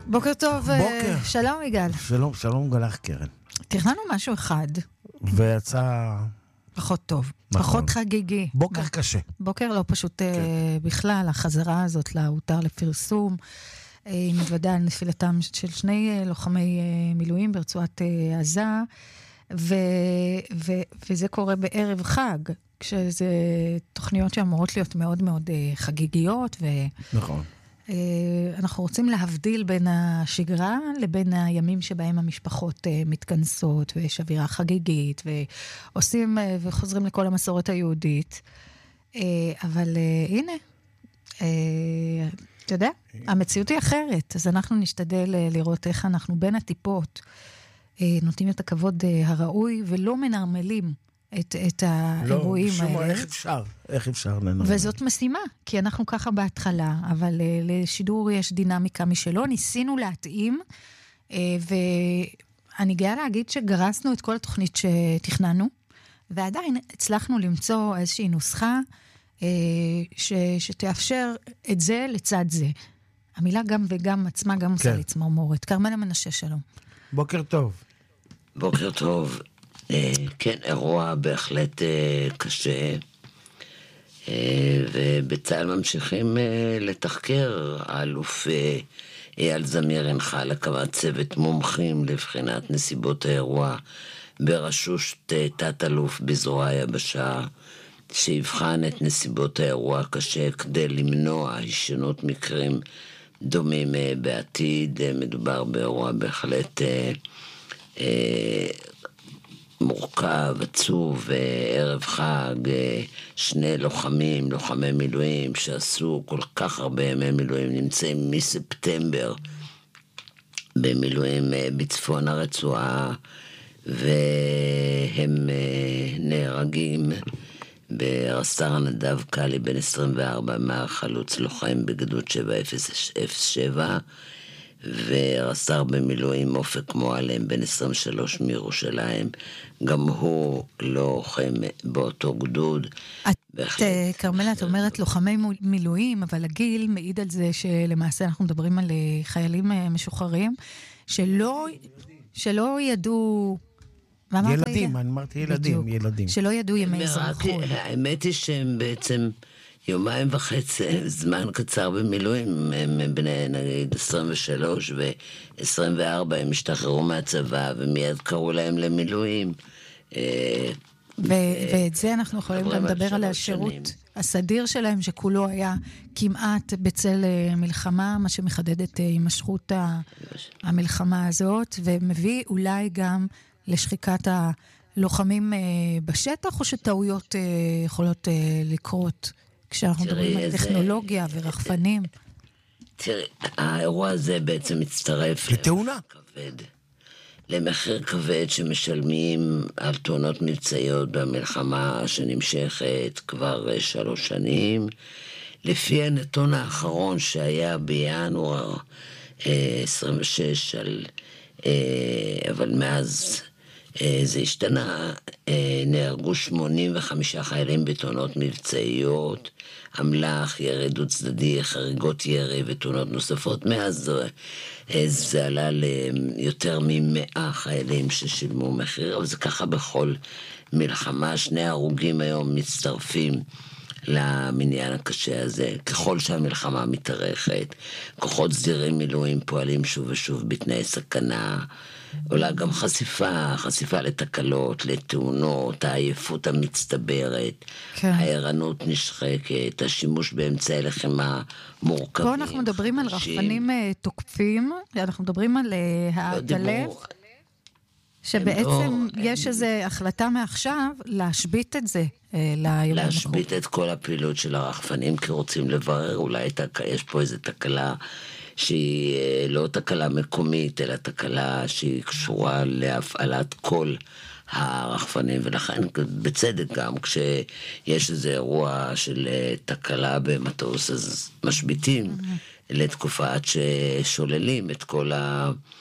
בוקר טוב, בוקר. שלום יגאל. שלום גלח קרן. תכננו משהו אחד. ויצא... פחות טוב, נכון. פחות חגיגי. בוקר קשה. בוקר לא פשוט בכלל, החזרה הזאת להותר לפרסום, מתוודע על נפילתם של שני לוחמי מילואים ברצועת עזה, וזה קורה בערב חג, כשזה תוכניות שאמורות להיות מאוד מאוד חגיגיות, נכון. אנחנו רוצים להבדיל בין השגרה לבין הימים שבהם המשפחות מתכנסות ויש אווירה חגיגית ועושים וחוזרים לכל המסורת היהודית. אבל הנה, אתה יודע, המציאות היא אחרת, אז אנחנו נשתדל לראות איך אנחנו בין הטיפות נותנים את הכבוד הראוי ולא מנרמלים את האירועים האלה. איך אפשר לנרמל? וזאת משימה, כי אנחנו ככה בהתחלה, אבל לשידור יש דינמיקה משלו, ניסינו להתאים, ואני גאה להגיד שגרסנו את כל התוכנית שתכננו, ועדיין הצלחנו למצוא איזושהי נוסחה, שתאפשר את זה לצד זה. המילה גם וגם עצמה גם עושה לי צמרמורת. כרמלה מנשה, שלום. בוקר טוב. בוקר טוב. כן, אירוע בהחלט קשה, ובצה"ל ממשיכים לתחקר. האלוף אייל זמיר הנחה להקמת צוות מומחים לבחינת נסיבות האירוע בראשות תת-אלוף בזרוע היבשה, שיבחן את נסיבות האירוע הקשה כדי למנוע הישנות מקרים דומים בעתיד. מדובר באירוע בהחלט מורכב, עצוב, ערב חג, שני לוחמי מילואים שעשו כל כך הרבה ימי מילואים, נמצאים מספטמבר במילואים בצפון הרצועה, והם נהרגים ברס"ר נדב קלי בן 24 מהחלוץ לוחם בגדוד 707, ורס"ר במילואים אופק מועלם בן 23 מירושלים, גם הוא לוחם באותו גדוד. כרמלה, את אומרת לוחמי מילואים, אבל הגיל מעיד על זה שלמעשה אנחנו מדברים על חיילים משוחררים, שלא ידעו... ילדים, אני אמרתי ילדים. שלא ידעו ימי אזרחות. האמת היא שהם בעצם... יומיים וחצי, זמן קצר במילואים, הם בני נגיד 23 ו-24, הם השתחררו מהצבא ומיד קראו להם למילואים. ואת זה אנחנו יכולים גם לדבר על השירות הסדיר שלהם, שכולו היה כמעט בצל מלחמה, מה שמחדד את הימשכות המלחמה הזאת, ומביא אולי גם לשחיקת הלוחמים בשטח, או שטעויות יכולות לקרות? כשאנחנו מדברים על טכנולוגיה ורחפנים. תראי, האירוע הזה בעצם מצטרף לתאונה. למחיר כבד שמשלמים על תאונות מבצעיות במלחמה שנמשכת כבר 3 שנים. לפי הנתון האחרון שהיה בינואר 26, אבל מאז זה השתנה, נהרגו 85 חיילים בתאונות מבצעיות, אמל"ח, ירי דו צדדי, חריגות ירי ותאונות נוספות. מאז זה עלה ליותר מ100 חיילים ששילמו מחיר, אבל זה ככה בכל מלחמה. 2 הרוגים היום מצטרפים למניין הקשה הזה. ככל שהמלחמה מתארכת, כוחות סדירים מילואים פועלים שוב ושוב בתנאי סכנה, עולה גם חשיפה לתקלות, לתאונות, העייפות המצטברת, הערנות נשחקת, השימוש באמצעי לחימה מורכבים. פה אנחנו מדברים על רחפנים תוקפים, אנחנו מדברים על העטלף, שבעצם יש איזו החלטה מעכשיו להשבית את זה ליום. להשבית את כל הפעילות של הרחפנים, כי רוצים לברר, אולי יש פה איזו תקלה שהיא לא תקלה מקומית, אלא תקלה שהיא קשורה להפעלת כל הרחפנים, ולכן בצדק גם כשיש איזה אירוע של תקלה במטוס, אז משביתים לתקופה עד ששוללים את כל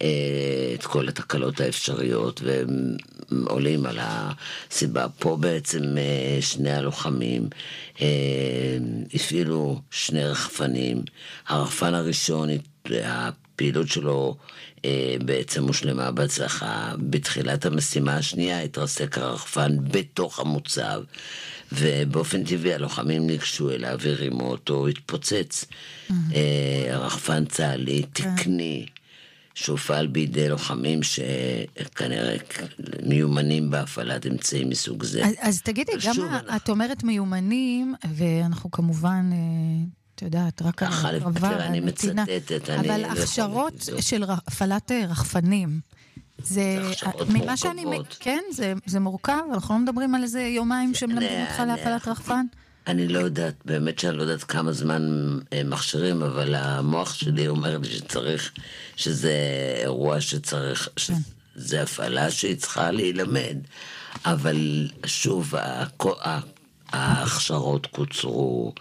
את כל התקלות האפשריות, והם עולים על הסיבה. פה בעצם שני הלוחמים הפעילו שני רחפנים. הרחפן הראשון, הפעילות שלו בעצם הושלמה בהצלחה. בתחילת המשימה השנייה התרסק הרחפן בתוך המוצב, ובאופן טבעי הלוחמים ניגשו אליו והרימו אותו, התפוצץ. הרחפן צה"לי תקני שהופעל בידי לוחמים שכנראה מיומנים בהפעלת אמצעים מסוג זה. אז תגידי, גם את אומרת מיומנים, ואנחנו כמובן, את יודעת, רק אני מצטטת, אבל הכשרות של הפעלת רחפנים, זה ממה שאני, כן, זה מורכב, אנחנו לא מדברים על איזה יומיים שמלמדים אותך להפעלת רחפן? אני לא יודעת, באמת שאני לא יודעת כמה זמן מכשירים, אבל המוח שלי אומר לי שזה אירוע שצריך, שזה הפעלה שהיא צריכה להילמד. אבל שוב, ההכשרות קוצרו,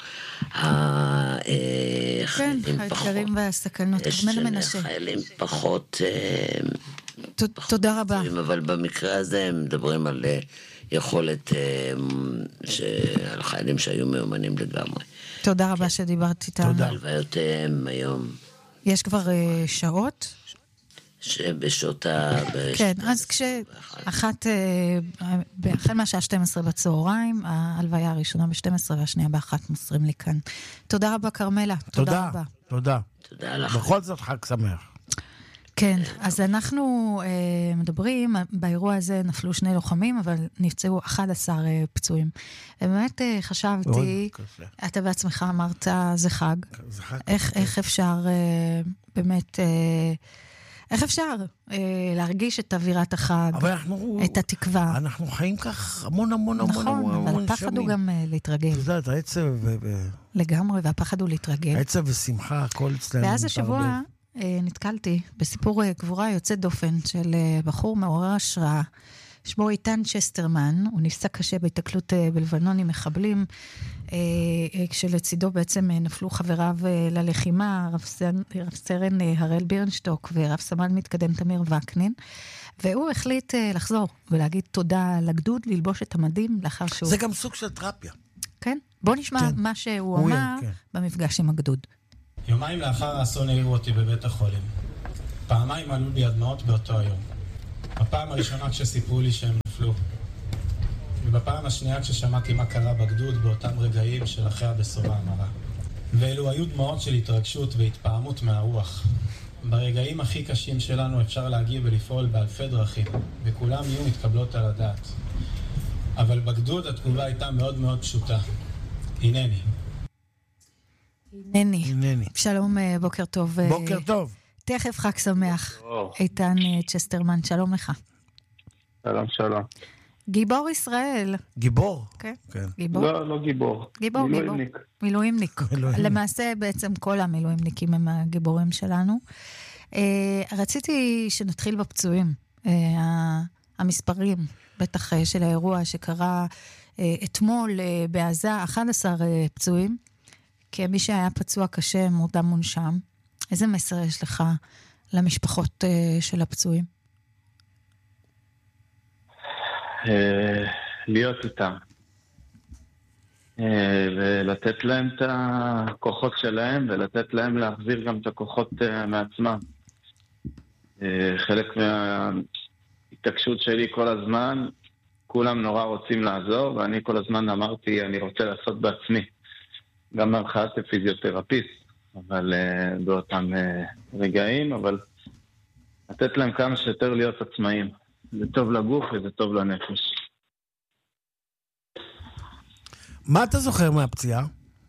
כן, האתגרים והסכנות, חיילים פחות... תודה רבה. אבל במקרה הזה הם מדברים על יכולת על חיילים שהיו מאומנים לגמרי. תודה רבה שדיברת איתנו. תודה. הלוויותיהם היום. יש כבר שעות? שבשעות כן, אז כשאחת, החל מהשעה 12 בצהריים, ההלוויה הראשונה ב-12 והשנייה ב-1 מוסרים לי כאן. תודה רבה, קרמלה. תודה רבה. תודה. תודה לך. בכל זאת חג שמח. כן, אז אנחנו מדברים, באירוע הזה נפלו 2 לוחמים, אבל נפצעו 11 פצועים. באמת חשבתי, אתה בעצמך אמרת, זה חג. איך אפשר באמת, איך אפשר להרגיש את אווירת החג, את התקווה? אנחנו חיים כך המון המון המון שנים. נכון, אבל הפחד הוא גם להתרגל. אתה יודעת, העצב... לגמרי, והפחד הוא להתרגל. העצב ושמחה, הכל אצלנו. ואז השבוע... נתקלתי בסיפור גבורה יוצא דופן של בחור מעורר השראה, שמו איתן צ'סטרמן. הוא נפצע קשה בהתקלות בלבנון עם מחבלים, כשלצידו בעצם נפלו חבריו ללחימה, רב סרן הראל בירנשטוק ורב סמל מתקדם תמיר וקנין, והוא החליט לחזור ולהגיד תודה לגדוד, ללבוש את המדים לאחר שהוא... זה גם סוג של תרפיה. כן? בוא נשמע מה שהוא אמר במפגש עם הגדוד. יומיים לאחר האסון העירו אותי בבית החולים. פעמיים עלו לי הדמעות באותו היום. בפעם הראשונה כשסיפרו לי שהם נפלו. ובפעם השנייה כששמעתי מה קרה בגדוד באותם רגעים של אחרי הבשורה המרה. ואלו היו דמעות של התרגשות והתפעמות מהרוח. ברגעים הכי קשים שלנו אפשר להגיב ולפעול באלפי דרכים, וכולם יהיו מתקבלות על הדעת. אבל בגדוד התגובה הייתה מאוד מאוד פשוטה. הנני. הנני. שלום, בוקר טוב. בוקר טוב. תכף חג שמח. איתן צ'סטרמן, שלום לך. שלום, שלום. גיבור ישראל. גיבור? כן. גיבור? לא גיבור. גיבור. מילואימניק. למעשה בעצם כל המילואימניקים הם הגיבורים שלנו. רציתי שנתחיל בפצועים. המספרים, בטח של האירוע שקרה אתמול בעזה, 11 פצועים. כמי שהיה פצוע קשה, מורדם מונשם. איזה מסר יש לך למשפחות של הפצועים? להיות איתם. ולתת להם את הכוחות שלהם, ולתת להם להחזיר גם את הכוחות מעצמם. חלק מההתעקשות שלי כל הזמן, כולם נורא רוצים לעזור, ואני כל הזמן אמרתי, אני רוצה לעשות בעצמי. גם מהנחת פיזיותרפיסט, אבל באותם רגעים, אבל לתת להם כמה שיותר להיות עצמאים. זה טוב לגוף וזה טוב לנפש. מה אתה זוכר מהפציעה?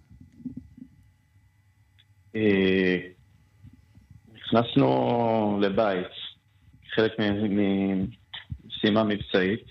נכנסנו לבית, חלק ממשימה מבצעית,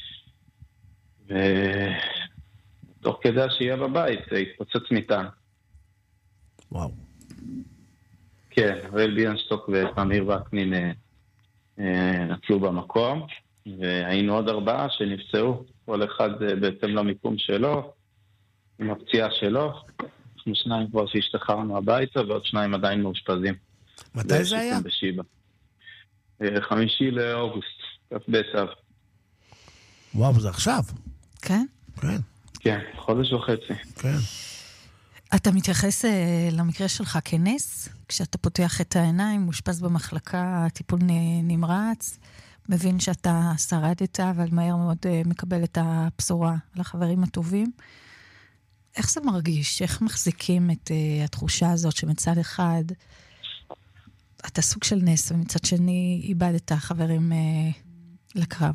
תוך כדי שיהיה בבית, התפוצץ מטען. וואו. כן, הראל בירנשטוק ותמיר וקנין נפלו במקום, והיינו עוד 4 שנפצעו, כל אחד בעצם למיקום שלו, עם הפציעה שלו. אנחנו 2 כבר שהשתחררנו הביתה, ועוד 2 עדיין מאושפזים. מתי זה היה? בשיבא. 5 לאוגוסט, כף באב. וואו, זה עכשיו. כן? כן. כן, חודש וחצי. כן. אתה מתייחס למקרה שלך כנס? כשאתה פותח את העיניים, מושפז במחלקה, טיפול נמרץ, מבין שאתה שרדת, אבל מהר מאוד מקבל את הבשורה לחברים הטובים. איך זה מרגיש? איך מחזיקים את התחושה הזאת שמצד אחד אתה סוג של נס, ומצד שני איבדת חברים לקרב?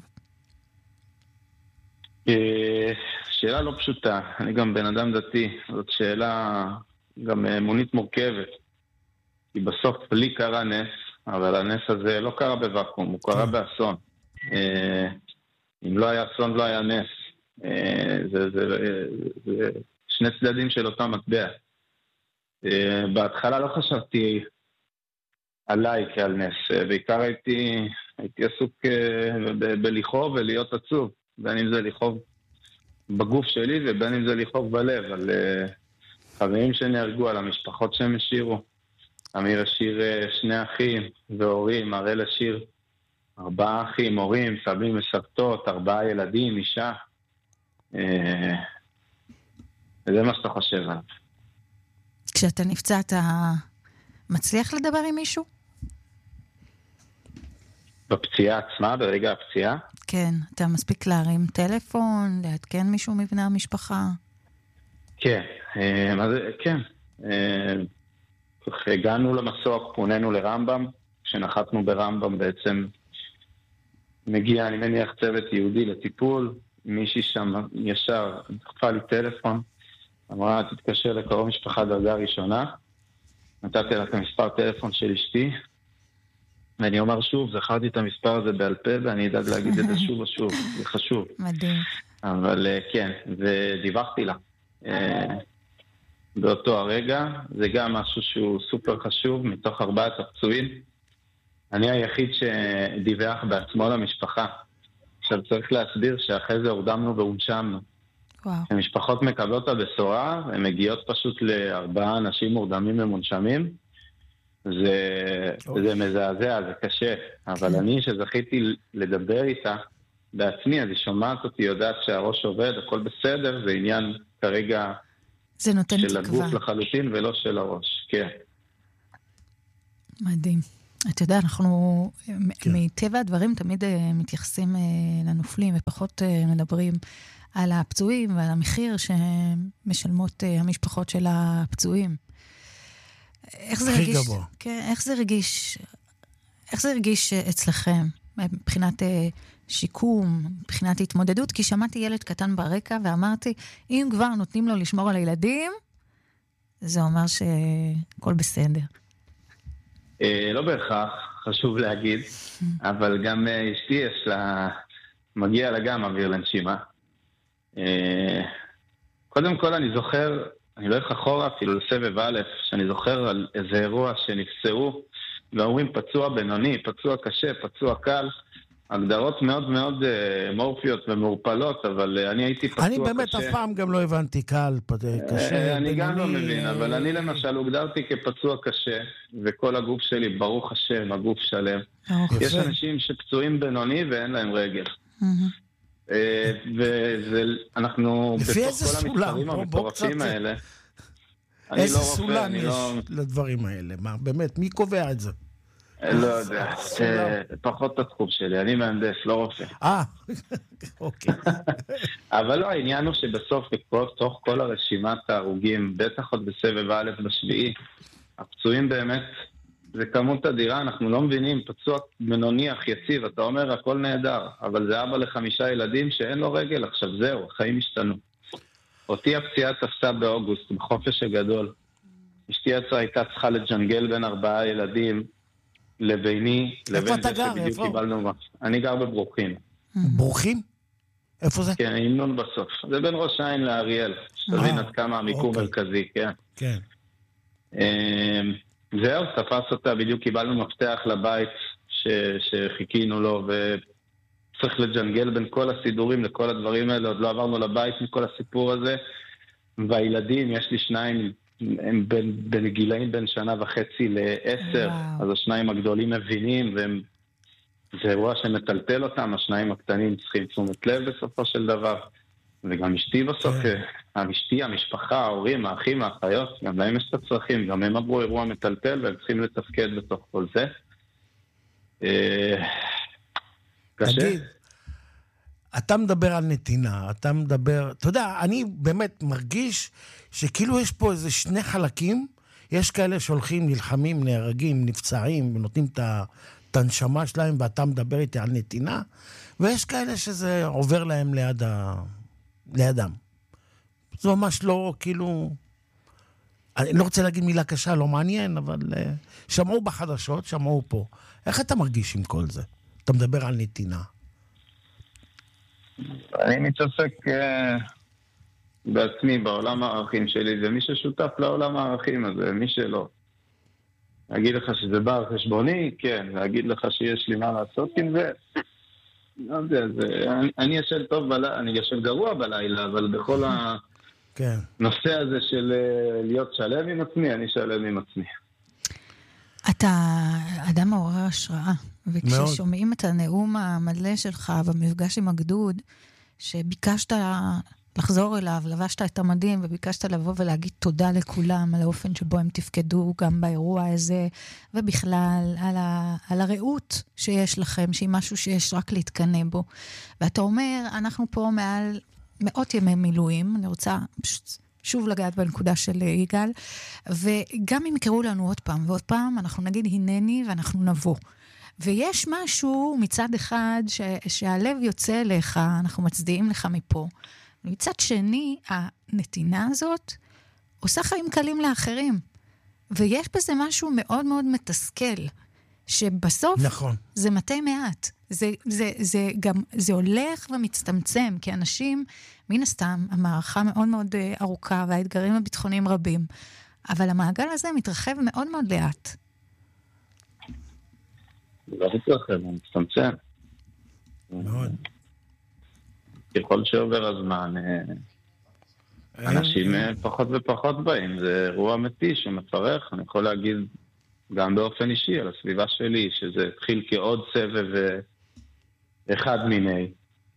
שאלה לא פשוטה. אני גם בן אדם דתי. זאת שאלה גם אמונית מורכבת. כי בסוף לי קרה נס, אבל הנס הזה לא קרה בוואקום, הוא קרה באסון. אם לא היה אסון, לא היה נס. זה שני צדדים של אותה מטבע. בהתחלה לא חשבתי עליי כעל נס. בעיקר הייתי עסוק בלכאוב ולהיות עצוב. בין אם זה לכאוב בגוף שלי ובין אם זה לכאוב בלב. על חברים שנהרגו, על המשפחות שהם השאירו. אמיר השאיר 2 אחים והורים, הראל השאיר 4 אחים, הורים, סבים וסבתות, 4 ילדים, אישה. וזה מה שאתה חושב עליו. כשאתה נפצע, אתה מצליח לדבר עם מישהו? בפציעה עצמה, ברגע הפציעה? כן, אתה מספיק להרים טלפון, לעדכן מישהו מבני המשפחה? כן, כן. הגענו למסוק, פוננו לרמב"ם, כשנחתנו ברמב"ם בעצם מגיע, אני מניח, צוות יהודי לטיפול, מישהי שם ישר דחפה לי טלפון, אמרה, תתקשר לקרוב משפחה דרגה ראשונה, נתתי לה את המספר טלפון של אשתי, ואני אומר שוב, זכרתי את המספר הזה בעל פה, ואני אדאג להגיד את זה שוב ושוב, זה חשוב. מדהים. אבל כן, ודיווחתי לה. באותו הרגע, זה גם משהו שהוא סופר חשוב, מתוך 4 הפצועים. אני היחיד שדיווח בעצמו למשפחה. עכשיו צריך להסביר שאחרי זה הורדמנו והונשמנו. המשפחות מקבלות את הבשורה, הן מגיעות פשוט ל4 אנשים מורדמים ומונשמים. זה מזעזע, זה קשה. אבל אני שזכיתי לדבר איתה בעצמי, אז היא שומעת אותי, יודעת שהראש עובד, הכל בסדר, זה עניין כרגע זה נותן של תקווה. הגוף לחלוטין ולא של הראש, כן. מדהים. אתה יודע, אנחנו מטבע הדברים תמיד מתייחסים לנופלים ופחות מדברים על הפצועים ועל המחיר שמשלמות המשפחות של הפצועים. איך זה רגיש? כן, איך זה רגיש אצלכם מבחינת שיקום, מבחינת התמודדות? כי שמעתי ילד קטן ברקע ואמרתי, אם כבר נותנים לו לשמור על הילדים, זה אומר שכל בסדר. לא בהכרח, חשוב להגיד, אבל גם אשתי יש לה, מגיע לה גם אוויר לנשימה. קודם כל אני זוכר, אני לא אלך אחורה אפילו לסבב א', שאני זוכר על איזה אירוע שנפצעו, ואומרים פצוע בינוני, פצוע קשה, פצוע קל, הגדרות מאוד מאוד מורפיות ומעורפלות, אבל אני הייתי פצוע קשה. אני באמת אף פעם גם לא הבנתי קל, קשה, אני גם לא מבין, אבל אני למשל הוגדרתי כפצוע קשה, וכל הגוף שלי, ברוך השם, הגוף שלם. יש אנשים שפצועים בינוני ואין להם רגל. ואנחנו בתוך כל המספרים המטורפים האלה. איזה סולם יש לדברים האלה? מה, באמת, מי קובע את זה? לא יודע, פחות התחום שלי, אני מהנדס, לא רופא. אוקיי. אבל לא, העניין הוא שבסוף, בתוך כל הרשימת ההרוגים, בטח עוד בסבב א' בשביעי, הפצועים באמת, זה כמות אדירה, אנחנו לא מבינים, פצוע מנוניח, יציב, אתה אומר, הכל נהדר, אבל זה אבא ל5 ילדים שאין לו רגל, עכשיו זהו, החיים השתנו. אותי הפציעה תפסה באוגוסט, בחופש הגדול. אשתי הייתה צריכה לג'נגל בין 4 ילדים, לביני, לבין זה שבדיוק קיבלנו. אני גר בברוכין. ברוכין? איפה זה? כן, אימנון בסוף. זה בין ראש העין לאריאל. שתבין עד כמה המיקום מרכזי, כן. כן. זהו, תפס אותה, בדיוק קיבלנו מפתח לבית שחיכינו לו, וצריך לג'נגל בין כל הסידורים לכל הדברים האלה, עוד לא עברנו לבית מכל הסיפור הזה, והילדים, יש לי 2, הם בין גילאים בין 1.5 ל10, אז 2 הגדולים מבינים, והם זה אירוע שמטלטל אותם, השניים הקטנים צריכים תשומת לב בסופו של דבר, וגם אשתי בסוף, אשתי, המשפחה, ההורים, האחים, האחיות, גם להם יש את הצרכים, גם הם עברו אירוע מטלטל והם צריכים לתפקד בתוך כל זה. קשה. תגיד, אתה מדבר על נתינה, אתה מדבר, אתה יודע, אני באמת מרגיש שכאילו יש פה איזה שני חלקים, יש כאלה שהולכים, נלחמים, נהרגים, נפצעים, ונותנים את הנשמה שלהם, ואתה מדבר איתי על נתינה, ויש כאלה שזה עובר להם לידם. זה ממש לא, כאילו, אני לא רוצה להגיד מילה קשה, לא מעניין, אבל שמעו בחדשות, שמעו פה. איך אתה מרגיש עם כל זה? אתה מדבר על נתינה. אני מתעסק בעצמי, בעולם הערכים שלי, ומי ששותף לעולם הערכים הזה, מי שלא. להגיד לך שזה בא על חשבוני, כן, להגיד לך שיש לי מה לעשות עם זה, לא יודע, אני ישן טוב בלילה, אני ישן גרוע בלילה, אבל בכל הנושא הזה של להיות שלם עם עצמי, אני שלם עם עצמי. אתה אדם מעורר השראה, וכששומעים את הנאום המלא שלך במפגש עם הגדוד, שביקשת לחזור אליו, לבשת את המדים, וביקשת לבוא ולהגיד תודה לכולם על האופן שבו הם תפקדו גם באירוע הזה, ובכלל על הרעות שיש לכם, שהיא משהו שיש רק להתקנא בו. ואתה אומר, אנחנו פה מעל מאות ימי מילואים, אני רוצה שוב לגעת בנקודה של יגאל, וגם אם יקראו לנו עוד פעם ועוד פעם, אנחנו נגיד הנני ואנחנו נבוא. ויש משהו מצד אחד שהלב יוצא אליך, אנחנו מצדיעים לך מפה, ומצד שני, הנתינה הזאת עושה חיים קלים לאחרים. ויש בזה משהו מאוד מאוד מתסכל, שבסוף נכון. זה מתי מעט. זה הולך ומצטמצם, כי אנשים, מן הסתם, המערכה מאוד מאוד ארוכה, והאתגרים הביטחוניים רבים, אבל המעגל הזה מתרחב מאוד מאוד לאט. לא מתרחב, הוא מצטמצם. מאוד. ככל שעובר הזמן, אנשים פחות ופחות באים. זה אירוע אמיתי שמפרך. אני יכול להגיד גם באופן אישי על הסביבה שלי, שזה התחיל כעוד סבב אחד מיני,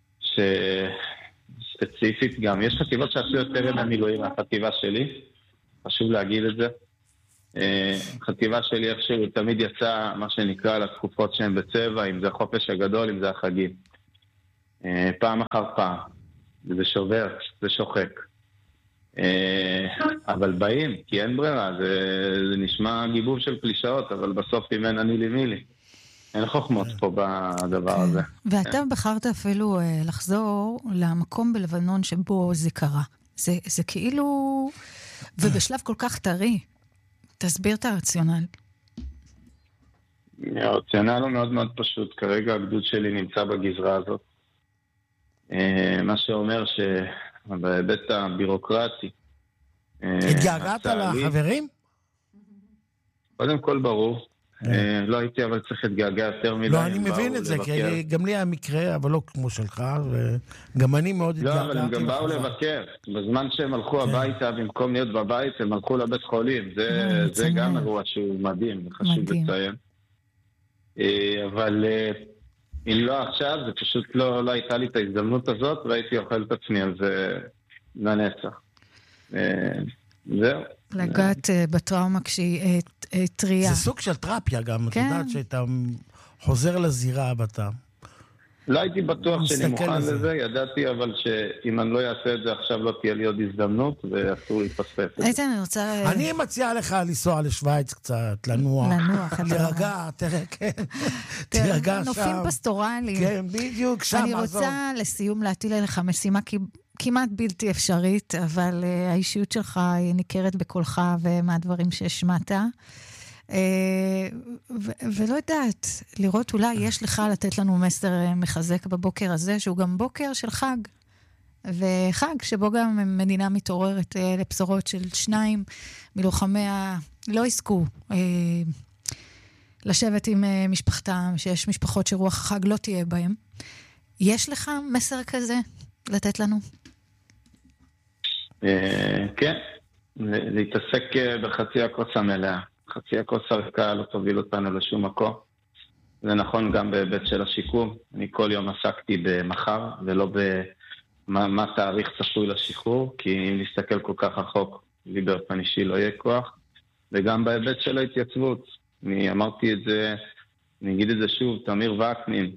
שספציפית גם, יש חטיבות שעשו יותר מהמילואים מהחטיבה שלי, חשוב להגיד את זה. חטיבה שלי איכשהו תמיד יצא מה שנקרא לתקופות שהן בצבע, אם זה החופש הגדול, אם זה החגים. פעם אחר פעם, זה שובר, זה שוחק. אבל באים, כי אין ברירה, זה נשמע גיבוב של פלישאות, אבל בסוף אם אין אני לי מי לי. אין חוכמות פה בדבר הזה. ואתה בחרת אפילו לחזור למקום בלבנון שבו זה קרה. זה כאילו, ובשלב כל כך טרי. תסביר את הרציונל. הרציונל הוא מאוד מאוד פשוט. כרגע הגדוד שלי נמצא בגזרה הזאת. מה שאומר שבהיבט הבירוקרטי... התגעגעת לחברים? קודם כל ברור. לא הייתי אבל צריך להתגעגע יותר מדי. לא, אני מבין את זה, כי גם לי היה מקרה, אבל לא כמו שלך, וגם אני מאוד התגעגעתי. לא, אבל הם גם באו לבקר. בזמן שהם הלכו הביתה, במקום להיות בבית, הם הלכו לבית חולים. זה גם אירוע שהוא מדהים, חשוב לציין. אבל אם לא עכשיו, זה פשוט לא הייתה לי את ההזדמנות הזאת, והייתי אוכל את עצמי, אז זה לנצח. זהו. לגעת בטראומה כשהיא טריה. זה סוג של תרפיה גם, את יודעת שאתה חוזר לזירה ואתה... לא הייתי בטוח שאני מוכן לזה, ידעתי אבל שאם אני לא אעשה את זה עכשיו לא תהיה לי עוד הזדמנות ואסור להתפספס. איתן, אני רוצה... אני מציע לך לנסוע לשוויץ קצת, לנוח, תרגע, תרגע שם. נופים פסטורליים. כן, בדיוק, שם. אני רוצה לסיום להטיל עליך משימה כמעט בלתי אפשרית, אבל האישיות שלך היא ניכרת בקולך ומהדברים שהשמעת. ולא יודעת, לראות אולי יש לך לתת לנו מסר מחזק בבוקר הזה, שהוא גם בוקר של חג. וחג שבו גם מדינה מתעוררת לבשורות של 2 מלוחמיה לא עסקו לשבת עם משפחתם, שיש משפחות שרוח החג לא תהיה בהם. יש לך מסר כזה לתת לנו? כן, להתעסק בחצי הכוס המלאה. חצי הכוס הריקה לא תוביל אותנו לשום מקום. זה נכון גם בהיבט של השיקום. אני כל יום עסקתי במחר, ולא מה תאריך צפוי לשחרור, כי אם נסתכל כל כך רחוק, לי באופן אישי לא יהיה כוח. וגם בהיבט של ההתייצבות. אני אמרתי את זה, אני אגיד את זה שוב, תמיר וקנין,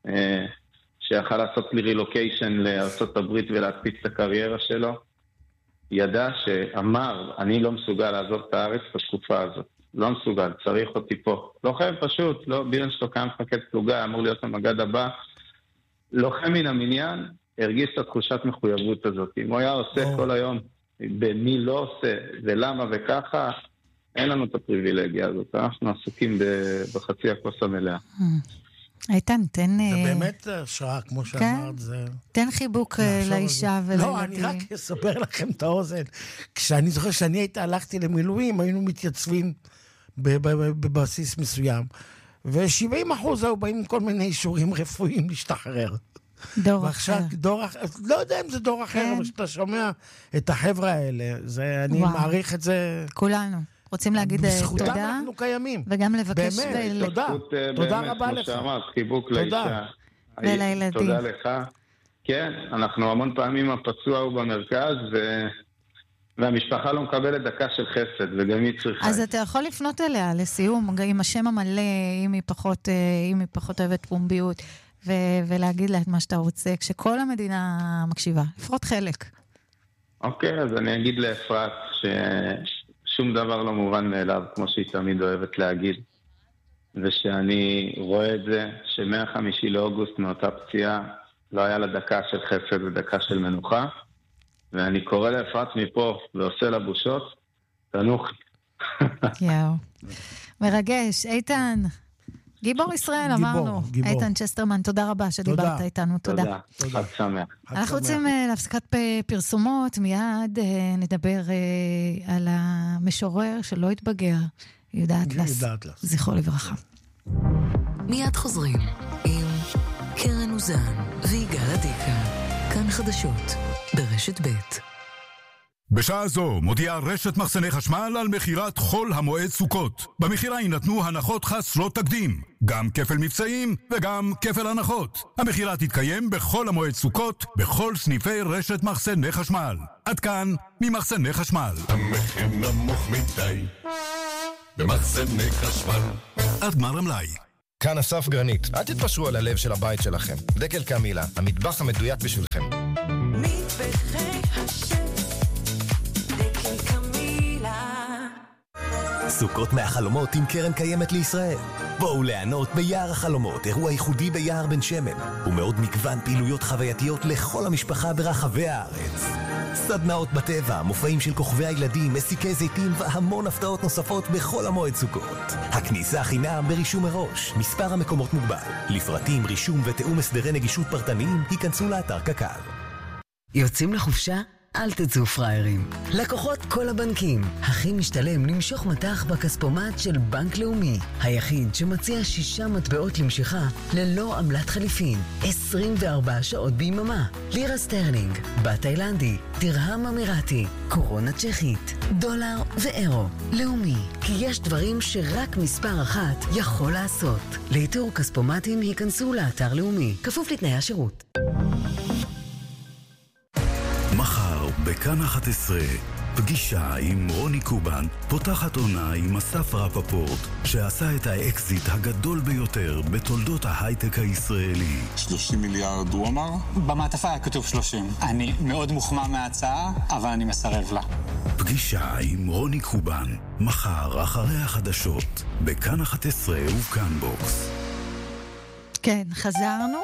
שיכל לעשות לי רילוקיישן לארצות הברית ולהקפיץ את הקריירה שלו, ידע שאמר, אני לא מסוגל לעזוב את הארץ בתקופה הזאת. לא מסוגל, צריך אותי פה. לוחם פשוט, לא, בילנשטוק היה מפקד פלוגה, אמור להיות המגד הבא. לוחם מן המניין, הרגיש את התחושת מחויבות הזאת. אם הוא היה עושה כל היום, במי לא עושה, ולמה וככה, אין לנו את הפריבילגיה הזאת. אנחנו עסוקים בחצי הכוס המלאה. איתן, תן... זה באמת השראה, כמו שאמרת, זה... תן חיבוק לאישה ולילדים. לא, אני רק אספר לכם את האוזן. כשאני זוכר שאני הלכתי למילואים, היינו מתייצבים בבסיס מסוים, ו70% היו באים עם כל מיני אישורים רפואיים להשתחרר. דור אחר. לא יודע אם זה דור אחר, אבל שאתה שומע את החבר'ה האלה, אני מעריך את זה... כולנו. רוצים להגיד בזכותם תודה. אנחנו קיימים. וגם לבקש... באמת, תודה. תודה רבה לך. חיבוק לאישה. ולילדים. תודה לך. כן, אנחנו המון פעמים הפצוע הוא במרכז, והמשפחה לא מקבלת דקה של חסד, וגם היא צריכה. אז אתה יכול לפנות אליה לסיום, עם השם המלא, אם היא פחות אוהבת פומביות, ולהגיד לה את מה שאתה רוצה, כשכל המדינה מקשיבה. לפחות חלק. אוקיי, אז אני אגיד לאפרת ששום דבר לא מובן מאליו, כמו שהיא תמיד אוהבת להגיד. ושאני רואה את זה, ש1 לאוגוסט מאותה פציעה, לא היה לה דקה של חסד ודקה של מנוחה. ואני קורא לאפרת מפה ועושה לה בושות, תנוחי. יאו. מרגש. איתן, גיבור ישראל, אמרנו. איתן צ'סטרמן, תודה רבה שדיברת איתנו. תודה. חג שמח. אנחנו רוצים להפסקת פרסומות, מיד נדבר על המשורר שלא התבגר, יהודה אטלס. זכרו לברכה. מיד חוזרים עם קרן אוזן ויגאל עדיקה. כאן חדשות ברשת ב'. בשעה זו מודיעה רשת מחסני חשמל על מחירת חול המועד סוכות. במחירה יינתנו הנחות חסרות תקדים, גם כפל מבצעים וגם כפל הנחות. המחירה תתקיים בכל המועד סוכות, בכל סניפי רשת מחסני חשמל. עד כאן ממחסני חשמל. המחיר נמוך מדי במחסני חשמל. עד גמר המלאי. כאן אסף גרנית. אל תתפשרו על הלב של הבית שלכם. דקל קמילה, המטבח המדויק בשבילכם. מטבחי השם, דקל קמילה. סוכות מהחלומות עם קרן קיימת לישראל. בואו ליהנות ביער החלומות, אירוע ייחודי ביער בן שמן, ומאוד מגוון פעילויות חווייתיות לכל המשפחה ברחבי הארץ. סדנאות בטבע, מופעים של כוכבי הילדים, מסיקי זיתים והמון הפתעות נוספות בכל המועד סוכות. הכניסה חינם ברישום מראש, מספר המקומות מוגבל. לפרטים, רישום ותאום הסדרי נגישות פרטניים, היכנסו לאתר קק"ל. יוצאים לחופשה? אל תצאו פריירים. לקוחות כל הבנקים. הכי משתלם למשוך מטח בכספומט של בנק לאומי. היחיד שמציע 6 מטבעות למשיכה ללא עמלת חליפין. 24 שעות ביממה. לירה סטרלינג, בת תאילנדי, דירהם אמירתי, קורונה צ'כית, דולר ואירו. לאומי, כי יש דברים שרק מספר אחת יכול לעשות. לאיתור כספומטים היכנסו לאתר לאומי. כפוף לתנאי השירות. מחר בכאן 11 פגישה עם רוני קובן פותחת עונה עם אסף רפפורט שעשה את האקזיט הגדול ביותר בתולדות ההייטק הישראלי. 30 מיליארד הוא אמר? במעטפה היה כתוב 30. אני מאוד מוחמא מההצעה, אבל אני מסרב לה. פגישה עם רוני קובן מחר אחרי החדשות בכאן 11 ובכאן בוקס. כן, חזרנו.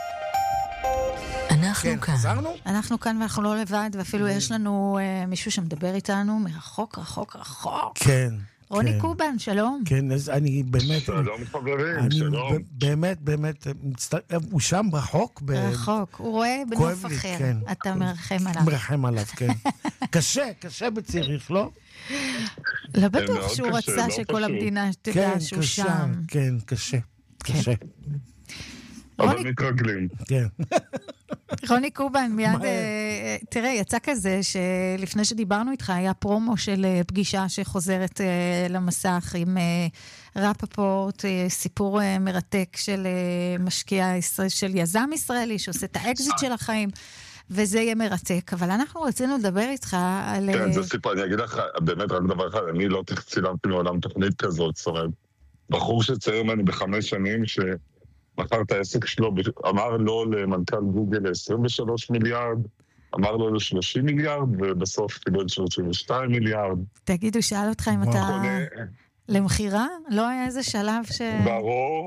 אנחנו כאן. אנחנו כאן ואנחנו לא לבד, ואפילו יש לנו מישהו שמדבר איתנו מרחוק, רחוק, רחוק. כן. רוני קובן, שלום. כן, אז אני באמת... שלום חברים, שלום. באמת, הוא שם רחוק. רחוק, הוא רואה בנוף אחר. אתה מרחם עליו. מרחם עליו, כן. קשה בציריך, לא? לא בטוח שהוא רצה שכל המדינה תדע שהוא שם. כן, קשה. אבל מתרגלים. כן. רוני קובן, מיד, תראה, יצא כזה שלפני שדיברנו איתך, היה פרומו של פגישה שחוזרת למסך עם רפפורט, סיפור מרתק של משקיע ישראל, של יזם ישראלי, שעושה את האקזיט של החיים, וזה יהיה מרתק. אבל אנחנו רצינו לדבר איתך על... כן, זה סיפור, אני אגיד לך, באמת רק דבר אחד, אני לא צילמתי מעולם תוכנית כזאת, זאת אומרת, בחור שצייר ממני ב5 שנים, מכר את העסק שלו, אמר לו למנכ"ל גוגל 23 מיליארד, אמר לו 30 מיליארד, ובסוף קיבל 32 מיליארד. תגיד, הוא שאל אותך אם אתה למחירה? לא היה איזה שלב ש... ברור.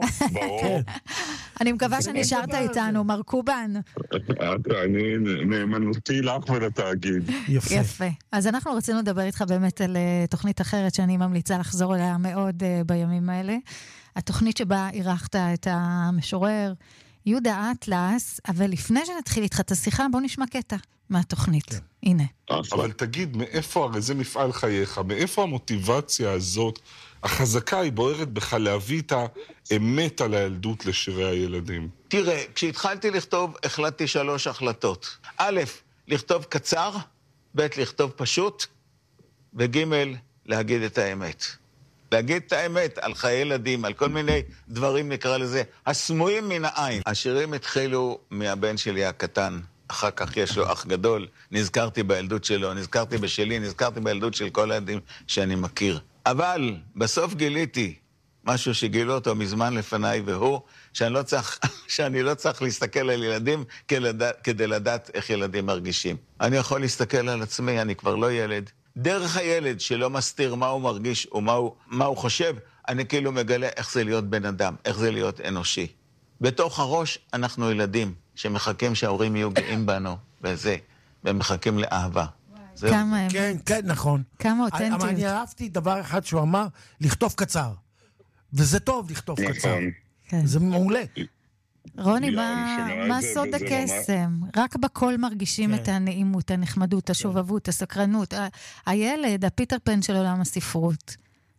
אני מקווה שנשארת איתנו, מר קובן. אני נאמנותי לך ולתאגיד. יפה. אז אנחנו רצינו לדבר איתך באמת על תוכנית אחרת שאני ממליצה לחזור אליה מאוד בימים האלה. התוכנית שבה אירחת את המשורר יהודה אטלס, אבל לפני שנתחיל איתך את השיחה, בוא נשמע קטע מהתוכנית. כן. הנה. אבל תגיד, מאיפה, הרי זה מפעל חייך, מאיפה המוטיבציה הזאת, החזקה היא בוערת בך להביא את האמת על הילדות לשירי הילדים? תראה, כשהתחלתי לכתוב, החלטתי 3 החלטות. א', לכתוב קצר, ב', לכתוב פשוט, וג', להגיד את האמת. להגיד את האמת על חיי ילדים, על כל מיני דברים, נקרא לזה, הסמויים מן העין. השירים התחילו מהבן שלי הקטן, אחר כך יש לו אח גדול, נזכרתי בילדות שלו, נזכרתי בשלי, נזכרתי בילדות של כל הילדים שאני מכיר. אבל בסוף גיליתי משהו שגילו אותו מזמן לפניי, והוא שאני לא צריך להסתכל על ילדים כדי לדעת איך ילדים מרגישים. אני יכול להסתכל על עצמי, אני כבר לא ילד. דרך הילד שלא מסתיר מה הוא מרגיש ומה הוא חושב, אני כאילו מגלה איך זה להיות בן אדם, איך זה להיות אנושי. בתוך הראש אנחנו ילדים שמחכים שההורים יהיו גאים בנו, והם מחכים לאהבה. כן, נכון. כמה אותנטיות. אבל אני אהבתי דבר אחד שהוא אמר, לכתוב קצר. וזה טוב לכתוב קצר. זה מעולה. רוני, מה סוד הקסם? רק בכל מרגישים את הנעימות, הנחמדות, השובבות, הסקרנות. הילד, הפיטר פן של עולם הספרות.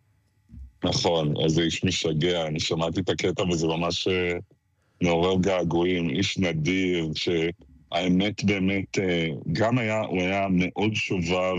נכון, איזה איש משגע. אני שמעתי את הקטע וזה ממש מעורר געגועים. איש נדיר, שהאמת באמת, גם הוא היה מאוד שובב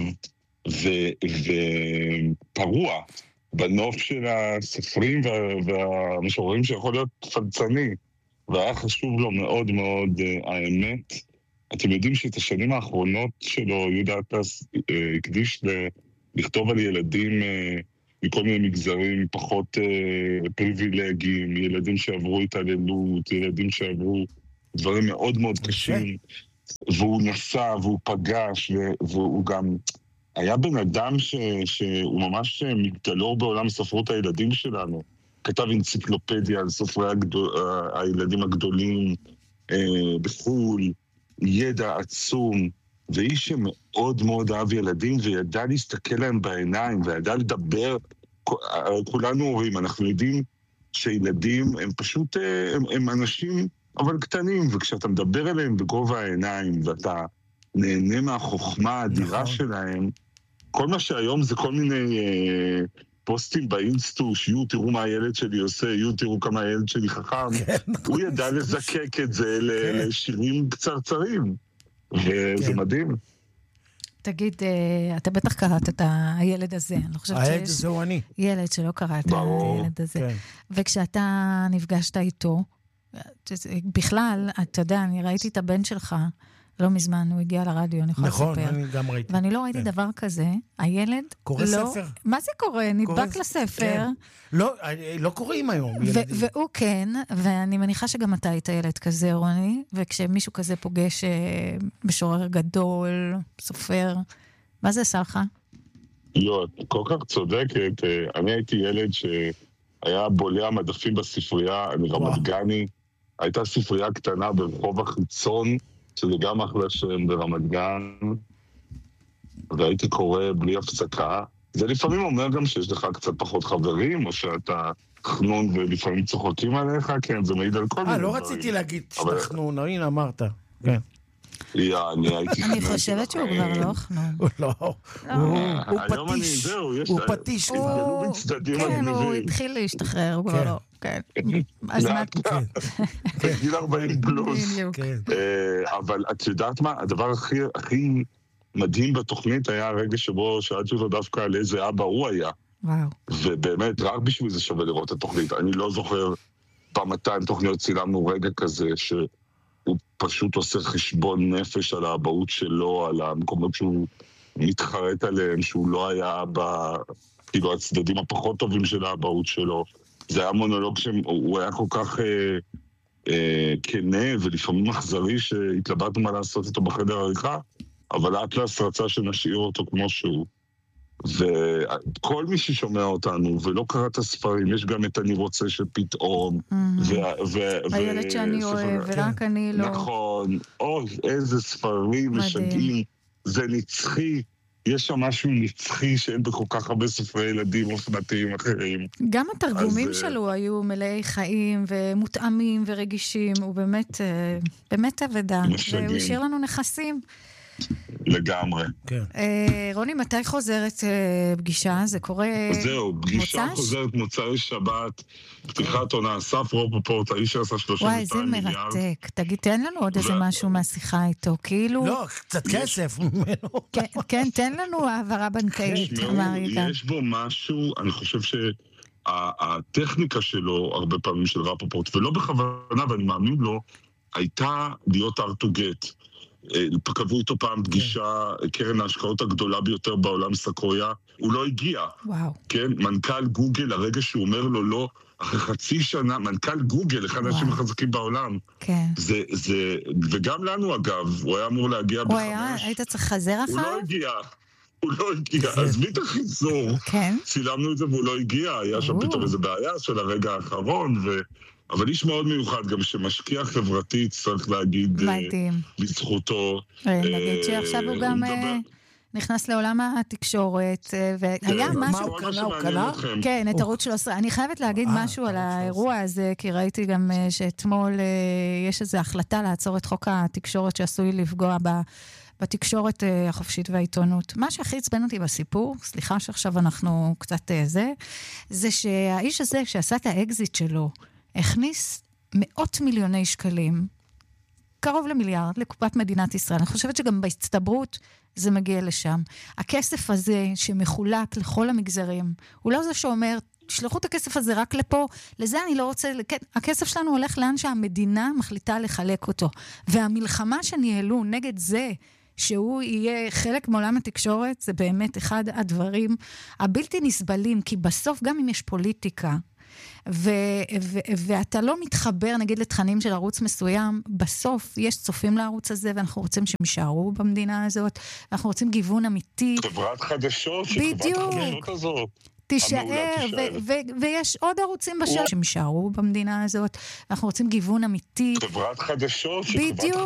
ופרוע בנוף של הספרים והמשוררים שיכול להיות פלצני. והיה חשוב לו מאוד מאוד האמת. אתם יודעים שאת השנים האחרונות שלו, יהודה אטלס הקדיש לכתוב על ילדים מכל מיני מגזרים פחות פריבילגיים, ילדים שעברו התעללות, ילדים שעברו דברים מאוד מאוד קשים. והוא נסע והוא פגש, והוא גם היה בן אדם שהוא ממש מגדלור בעולם ספרות הילדים שלנו. כתב אנציקלופדיה על סופרי הילדים הגדולים בחול, ידע עצום, ואיש שמאוד מאוד אהב ילדים וידע להסתכל להם בעיניים וידע לדבר. כולנו הורים, אנחנו יודעים שילדים הם פשוט, הם אנשים אבל קטנים, וכשאתה מדבר אליהם בגובה העיניים ואתה נהנה מהחוכמה האדירה שלהם, כל מה שהיום זה כל מיני פוסטים באינסטוש, תראו מה הילד שלי עושה, תראו כמה הילד שלי חכם. הוא ידע לזקק את זה לשירים קצרצרים, וזה מדהים. תגיד, אתה בטח קראת את הילד הזה, אני לא חושבת שיש... הילד הזה הוא אני. ילד שלא קראת את הילד הזה. וכשאתה נפגשת איתו, בכלל, אתה יודע, אני ראיתי את הבן שלך, לא מזמן, הוא הגיע לרדיו, אני יכולה לספר. נכון, אני גם ראיתי. ואני לא ראיתי דבר כזה, הילד קורא ספר. מה זה קורא? נדבק לספר. לא קוראים היום ילדים. והוא כן, ואני מניחה שגם אתה היית ילד כזה, רוני, וכשמישהו כזה פוגש משורר גדול, סופר, מה זה עשה לך? לא, כל כך צודקת. אני הייתי ילד שהיה בולע מדפים בספרייה, אני רמת גני, הייתה ספרייה קטנה ברחוב החיצון, שזה גם אחלה שם ברמת גן, והייתי קורא בלי הפסקה. זה לפעמים אומר גם שיש לך קצת פחות חברים, או שאתה חנון ולפעמים צוחקים עליך, כן, זה מעיד על כל מיני דברים. לא רציתי להגיד שאתה חנון, הנה אמרת. כן. אני חושבת שהוא כבר לא חנון. הוא לא. היום אני, זהו, יש... הוא פטיש כבר. כן, הוא התחיל להשתחרר, הוא כבר לא. כן. אז מה... בגיל 40 פלוס. אבל את יודעת מה? הדבר הכי מדהים בתוכנית היה הרגע שבו שאלתי אותו דווקא על איזה אבא הוא היה. וואו. ובאמת, רק בשביל זה שווה לראות את התוכנית. אני לא זוכר פעם 200 תוכניות צילמנו רגע כזה, שהוא פשוט עושה חשבון נפש על האבהות שלו, על המקומות שהוא מתחרט עליהם, שהוא לא היה כאילו הצדדים הפחות טובים של האבהות שלו. זה היה מונולוג שהוא היה כל כך כנה ולפעמים אכזרי שהתלבטנו מה לעשות איתו בחדר העריכה, אבל אטלס רצה שנשאיר אותו כמו שהוא. וכל מי ששומע אותנו ולא קרא את הספרים, יש גם את אני רוצה שפתאום הילד שאני אוהב ורק אני לא. נכון, איזה ספרים משגעים, זה נצחי, יש שם משהו נצחי שאין בכל כך הרבה ספרי ילדים אופנתיים אחרים. גם התרגומים שלו היו מלאי חיים ומותאמים ורגישים, הוא באמת עבודה, והוא השאיר לנו נכסים. לגמרי. רוני, מתי חוזרת פגישה? זה קורה זהו, פגישה חוזרת מוצאי שבת, פתיחת עונה, אסף רופפורט, האיש שעשה 32 מיליארד. וואי, זה מרתק. תגיד, תן לנו עוד איזה משהו מהשיחה איתו, כאילו... לא, קצת כסף ממנו. כן, תן לנו העברה בנקאית. יש בו משהו, אני חושב שהטכניקה שלו, הרבה פעמים של רופפורט, ולא בכוונה, ואני מאמין לו, הייתה להיות hard to get. קבעו איתו פעם פגישה, קרן ההשקעות הגדולה ביותר בעולם סקויה, הוא לא הגיע. וואו. כן, מנכ"ל גוגל, הרגע שהוא אומר לו לא, אחרי חצי שנה, מנכ"ל גוגל, אחד האנשים החזקים בעולם. כן. וגם לנו אגב, הוא היה אמור להגיע הוא היית צריך חזר אחר? הוא לא הגיע, אז מי את החיזור? כן. צילמנו את זה והוא לא הגיע, היה שם פתאום איזה בעיה של הרגע האחרון, אבל איש מאוד מיוחד, גם שמשקיע חברתית, צריך להגיד, לזכותו. נגיד שעכשיו הוא גם נכנס לעולם התקשורת, והיה משהו... מה הוא קנה? כן, את ערוץ 13. אני חייבת להגיד משהו על האירוע הזה, כי ראיתי גם שאתמול יש איזו החלטה לעצור את חוק התקשורת שעשוי לפגוע בתקשורת החופשית והעיתונות. מה שהכי עצבן אותי בסיפור, סליחה שעכשיו אנחנו קצת זה שהאיש הזה, שעשה את האקזיט שלו, הכניס מאות מיליוני שקלים, קרוב למיליארד, לקופת מדינת ישראל. אני חושבת שגם בהצטברות זה מגיע לשם. הכסף הזה שמחולק לכל המגזרים, הוא לא זה שאומר, שלחו את הכסף הזה רק לפה, לזה אני לא רוצה, כן, הכסף שלנו הולך לאן שהמדינה מחליטה לחלק אותו. והמלחמה שניהלו נגד זה, שהוא יהיה חלק מעולם התקשורת, זה באמת אחד הדברים הבלתי נסבלים, כי בסוף גם אם יש פוליטיקה, ואתה לא מתחבר נגיד לתכנים של ערוץ מסוים, בסוף יש צופים לערוץ הזה, ואנחנו רוצים שהם יישארו במדינה הזאת, אנחנו רוצים גיוון אמיתי. חברת חדשות, שחברת החדשות הזאת. תישאר, ויש עוד ערוצים בשל שהם יישארו במדינה הזאת, אנחנו רוצים גיוון אמיתי. חברת חדשות, בדיוק.